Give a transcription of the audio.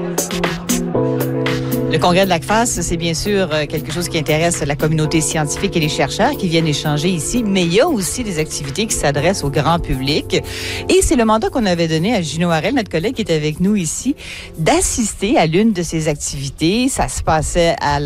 Le congrès de l'ACFAS, c'est bien sûr quelque chose qui intéresse la communauté scientifique et les chercheurs qui viennent échanger ici, mais il y a aussi des activités qui s'adressent au grand public. Et c'est le mandat qu'on avait donné à Gino Harel, notre collègue qui est avec nous ici, d'assister à l'une de ces activités. Ça se passait à